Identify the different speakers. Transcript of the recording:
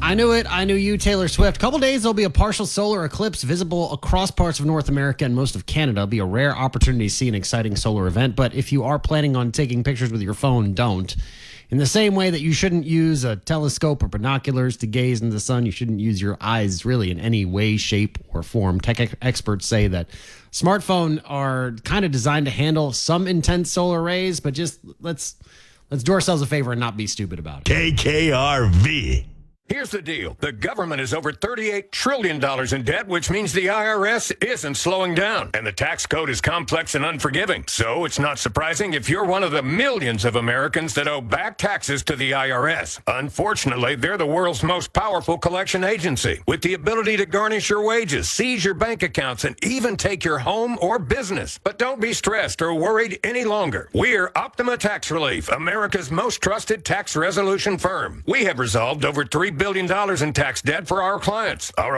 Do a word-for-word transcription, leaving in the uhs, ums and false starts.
Speaker 1: I knew it. I knew you, Taylor Swift. A couple days, there'll be a partial solar eclipse visible across parts of North America and most of Canada. It'll be a rare opportunity to see an exciting solar event. But if you are planning on taking pictures with your phone, don't. In the same way that you shouldn't use a telescope or binoculars to gaze into the sun, you shouldn't use your eyes really in any way, shape, or form. Tech ex- experts say that smartphones are kind of designed to handle some intense solar rays, but just let's let's do ourselves a favor and not be stupid about it.
Speaker 2: K K R V.
Speaker 3: Here's the deal. The government is over thirty-eight trillion dollars in debt, which means the I R S isn't slowing down. And the tax code is complex and unforgiving. So it's not surprising if you're one of the millions of Americans that owe back taxes to the I R S. Unfortunately, they're the world's most powerful collection agency, with the ability to garnish your wages, seize your bank accounts, and even take your home or business. But don't be stressed or worried any longer. We're Optima Tax Relief, America's most trusted tax resolution firm. We have resolved over three billion dollars in tax debt for our clients. Our